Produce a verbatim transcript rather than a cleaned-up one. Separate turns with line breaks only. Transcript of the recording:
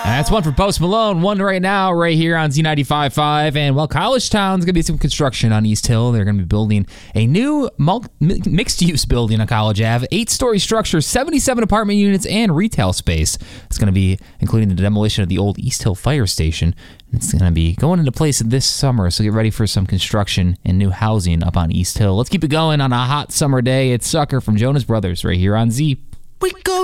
That's one for Post Malone, one right now, right here on Z ninety-five point five. And well, College Town's going to be some construction on East Hill. They're going to be building a new mul- mixed-use building on College Ave, eight-story structure, seventy-seven apartment units, and retail space. It's going to be including the demolition of the old East Hill Fire Station. It's going to be going into place this summer, so get ready for some construction and new housing up on East Hill. Let's keep it going on a hot summer day. It's Sucker from Jonas Brothers right here on Z.
We go